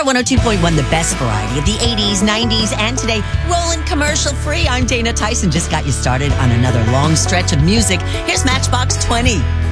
102.1, the best variety of the 80s, 90s, and today. Rolling commercial free. I'm Dana Tyson. Just got you started on another long stretch of music. Here's Matchbox 20.